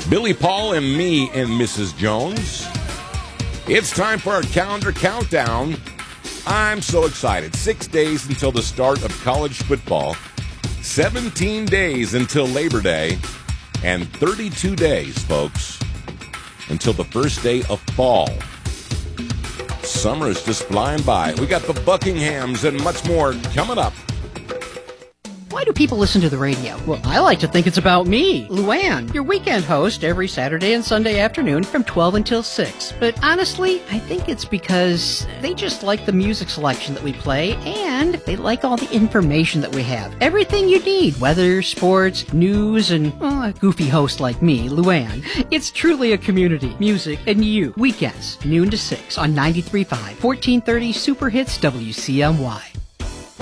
Billy Paul and me and Mrs. Jones. It's time for our calendar countdown. I'm so excited. 6 days until the start of college football, 17 days until Labor Day, and 32 days, folks, until the first day of fall. Summer is just flying by. We got the Buckinghams and much more coming up. Why do people listen to the radio? Well, I like to think it's about me, Luann, your weekend host every Saturday and Sunday afternoon from 12 until 6. But honestly, I think it's because they just like the music selection that we play, and they like all the information that we have. Everything you need, weather, sports, news, and a goofy host like me, Luann. It's truly a community. Music and you. Weekends, noon to 6 on 93.5, 1430 Super Hits WCMY.